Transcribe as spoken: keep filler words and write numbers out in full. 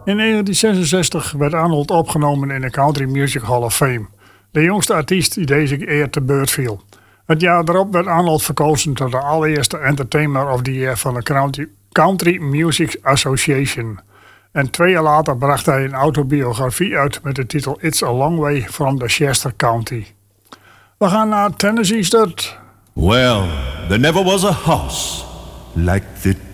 In negentien zesenzestig werd Arnold opgenomen in de Country Music Hall of Fame. De jongste artiest die deze eer te beurt viel. Het jaar daarop werd Arnold verkozen tot de allereerste Entertainer of the Year van de Country, Country Music Association. En twee jaar later bracht hij een autobiografie uit met de titel It's a Long Way from the Chester County. We gaan naar Tennessee Stud. Well, there never was a house like the